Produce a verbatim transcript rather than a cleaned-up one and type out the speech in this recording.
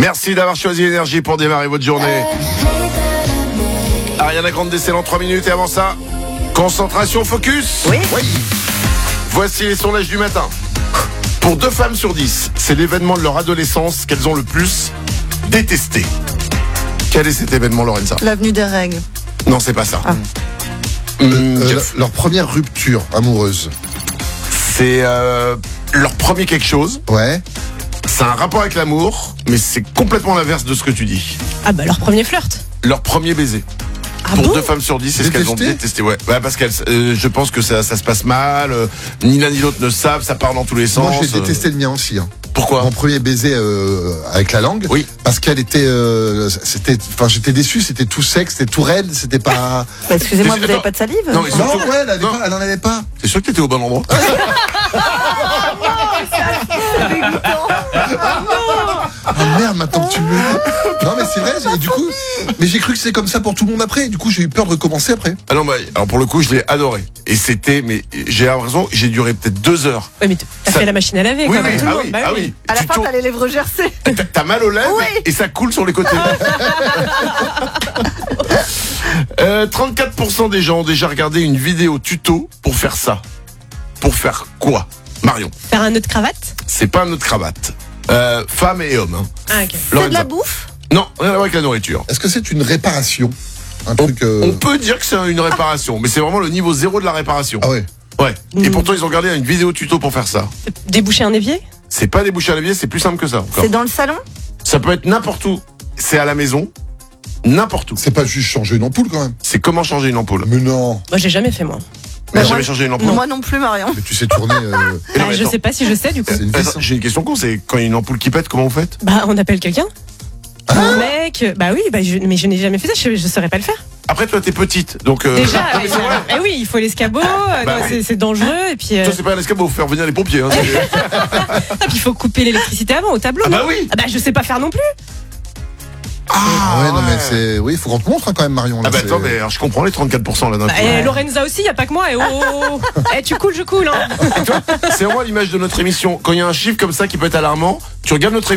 Merci d'avoir choisi Énergie pour démarrer votre journée. Ariana Grande décèle en trois minutes et avant ça, concentration, focus. Oui. Oui. Voici les sondages du matin. Pour deux femmes sur dix, c'est l'événement de leur adolescence qu'elles ont le plus détesté. Quel est cet événement, Lorenza? L'avenue des règles. Non, c'est pas ça. Ah. Hum, Euh, Jeff. leur première rupture amoureuse. C'est euh, leur premier quelque chose. Ouais. C'est un rapport avec l'amour, mais c'est complètement l'inverse de ce que tu dis. Ah bah leur premier flirt. Leur premier baiser. Ah Pour bon deux femmes sur dix, c'est ce qu'elles ont Détesté détesté. Ouais, ouais parce qu'elles, euh, je pense que ça, ça se passe mal. euh, ni l'un ni l'autre ne savent, ça part dans tous les sens. Moi, j'ai euh. détesté le mien aussi. Hein. Pourquoi? Mon premier baiser euh, avec la langue. Oui. Parce qu'elle était, euh, c'était, enfin, j'étais déçu. C'était tout sec, c'était tout raide, c'était pas. Bah, excusez-moi, Mais vous n'avez attends. pas de salive? Non, mais Non, surtout- ouais, elle, avait non. pas, elle en avait pas. T'es sûr que t'étais au bon endroit? Ah merde, maintenant que tu me le dis. Non, mais c'est vrai. Et du coup, mais j'ai cru que c'était comme ça pour tout le monde après. Du coup, j'ai eu peur de recommencer après. Ah non, bah, alors pour le coup, je l'ai adoré. Et c'était, mais j'ai l'impression, j'ai duré peut-être deux heures. Ouais, mais t'as Ça- fait la machine à laver, Oui, comme oui, tout le ah monde. oui, Bah ah oui. À la Tu fin, tournes- t'as les lèvres gercées. T'as- T'as mal aux lèvres Oui. et ça coule sur les côtés. euh, trente-quatre pour cent des gens ont déjà regardé une vidéo tuto pour faire ça. Pour faire quoi? Marion, Faire un nœud de cravate. c'est pas un nœud de cravate. Euh, femme et homme. Hein. Ah ok. C'est de Lorenza. la bouffe? Non, rien à voir avec la nourriture. Est-ce que c'est une réparation? Un On, truc. euh, on peut dire que c'est une réparation, mais c'est vraiment le niveau zéro de la réparation. Ah ouais. Ouais. Et Mm. pourtant, ils ont regardé une vidéo tuto pour faire ça. Déboucher un évier. C'est pas déboucher à l'évier, c'est plus simple que ça. encore. C'est dans le salon? Ça peut être n'importe où. C'est à la maison, n'importe où. C'est pas juste changer une ampoule quand même. C'est comment changer une ampoule. Mais non. Moi j'ai jamais fait moi. T'as Bah, jamais moi- changé une ampoule? Moi non plus, Marion. Mais tu sais tourner. euh, Mais non, Ah, mais je attends. sais pas si je sais du coup. C'est une Attends, vis. hein. j'ai une question con, c'est quand il y a une ampoule qui pète, comment vous faites? Bah on appelle quelqu'un. Un mec. Bah oui, bah je- mais je n'ai jamais fait ça. Je, je saurais pas le faire. Après, toi, t'es petite, donc. Euh... Déjà. non, mais c'est vrai. eh oui, il faut l'escabeau. euh, Bah non, oui. c'est- c'est dangereux et puis. euh, Toi, c'est pas un escabeau, faut faire venir les pompiers. Hein, c'est- ah, puis il faut couper l'électricité avant au tableau. Ah non bah oui. Ah bah je sais pas faire non plus. Ah ouais, non, mais c'est. Oui, il faut qu'on te montre hein, quand même, Marion. Là, Ah bah c'est- attends, mais alors, je comprends les trente-quatre pour cent là d'un Bah, coup. et Lorenza aussi, y a pas que moi. Et oh, oh, oh. Eh, tu coules, je coule. Hein. C'est vraiment l'image de notre émission. Quand il y a un chiffre comme ça qui peut être alarmant, tu regardes notre